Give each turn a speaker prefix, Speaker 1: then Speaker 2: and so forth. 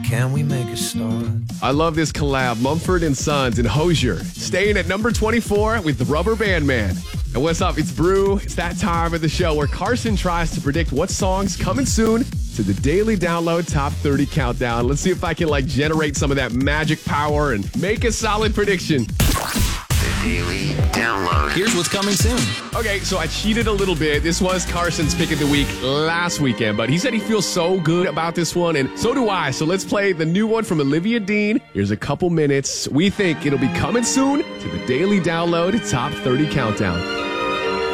Speaker 1: Can we make a start?
Speaker 2: I love this collab, Mumford & Sons and Hozier, staying at number 24 with the Rubber Band Man. And what's up? It's Brew. It's that time of the show where Carson tries to predict what song's coming soon to the Daily Download Top 30 Countdown. Let's see if I can generate some of that magic power and make a solid prediction.
Speaker 3: The Daily Download.
Speaker 4: Here's what's coming soon.
Speaker 2: Okay, so I cheated a little bit. This was Carson's pick of the week last weekend, but he said he feels so good about this one, and so do I. So let's play the new one from Olivia Dean. Here's a couple minutes. We think it'll be coming soon to the Daily Download Top 30 Countdown.